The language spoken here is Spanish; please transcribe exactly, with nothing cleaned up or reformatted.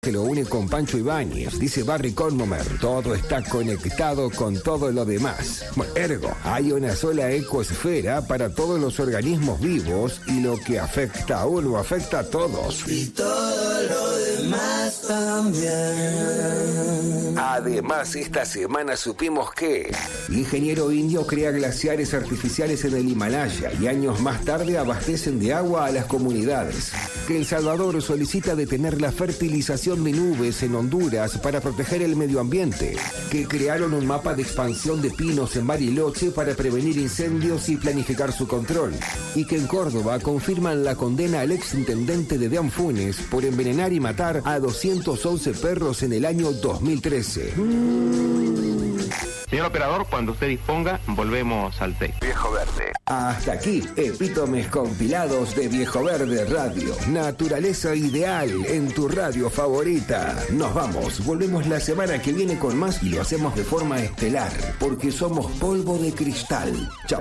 que lo une con Pancho Ibáñez, dice Barry Conmomer, todo está conectado con todo lo demás. Bueno, ergo, hay una sola ecosfera para todos los organismos vivos y lo que afecta a uno afecta a todos. Y todo lo demás también. Además, esta semana supimos que el ingeniero indio crea glaciares artificiales en el Himalaya y años más tarde abastecen de agua a las comunidades. Que El Salvador solicita detener la fertilización de nubes en Honduras para proteger el medio ambiente, que crearon un mapa de expansión de pinos en Bariloche para prevenir incendios y planificar su control, y que en Córdoba confirman la condena al exintendente de Deanfunes por envenenar y matar a doscientos once perros en el año dos mil trece. Señor operador, cuando usted disponga, volvemos al tape. Viejo Verde. Hasta aquí, epítomes compilados de Viejo Verde Radio. Naturaleza ideal en tu radio favorita. Nos vamos, volvemos la semana que viene con más y lo hacemos de forma estelar, porque somos polvo de cristal. Chao.